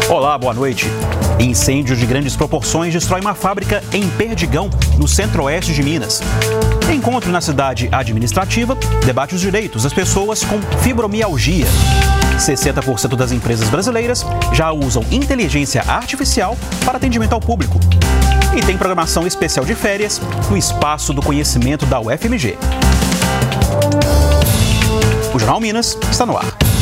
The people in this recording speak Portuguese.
Olá, boa noite. Incêndio de grandes proporções destrói uma fábrica em Perdigão, no centro-oeste de Minas. Encontro na cidade administrativa debate os direitos das pessoas com fibromialgia. 60% das empresas brasileiras já usam inteligência artificial para atendimento ao público. E tem programação especial de férias no Espaço do Conhecimento da UFMG. O Jornal Minas está no ar.